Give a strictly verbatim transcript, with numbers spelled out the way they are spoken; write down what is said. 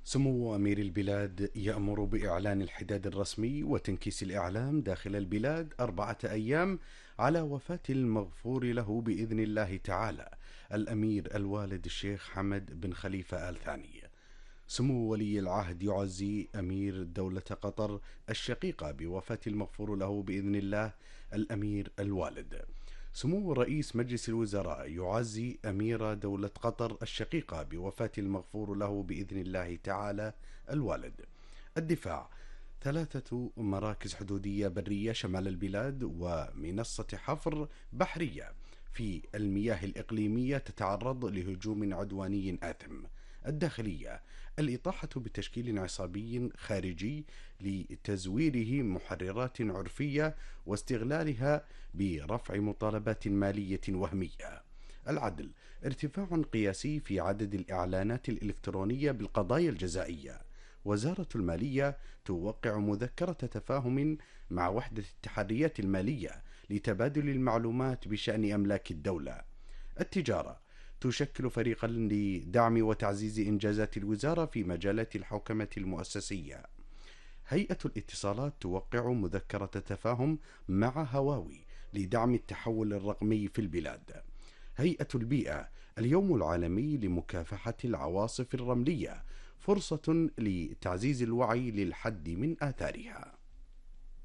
سمو أمير البلاد يأمر بإعلان الحداد الرسمي وتنكيس الإعلام داخل البلاد أربعة أيام على وفاة المغفور له بإذن الله تعالى الأمير الوالد الشيخ حمد بن خليفة آل ثاني. سمو ولي العهد يعزي أمير دولة قطر الشقيقة بوفاة المغفور له بإذن الله الأمير الوالد. سمو رئيس مجلس الوزراء يعزي أمير دولة قطر الشقيقة بوفاة المغفور له بإذن الله تعالى الوالد. الدفاع: ثلاثة مراكز حدودية برية شمال البلاد ومنصة حفر بحرية في المياه الإقليمية تتعرض لهجوم عدواني آثم. الداخلية: الإطاحة بتشكيل عصابي خارجي لتزويره محررات عرفية واستغلالها برفع مطالبات مالية وهمية. العدل: ارتفاع قياسي في عدد الإعلانات الإلكترونية بالقضايا الجزائية. وزارة المالية توقع مذكرة تفاهم مع وحدة التحريات المالية لتبادل المعلومات بشأن أملاك الدولة. التجارة: تشكل فريقا لدعم وتعزيز إنجازات الوزارة في مجالات الحوكمة المؤسسية. هيئة الاتصالات توقع مذكرة تفاهم مع هواوي لدعم التحول الرقمي في البلاد. هيئة البيئة: اليوم العالمي لمكافحة العواصف الرملية فرصة لتعزيز الوعي للحد من آثارها.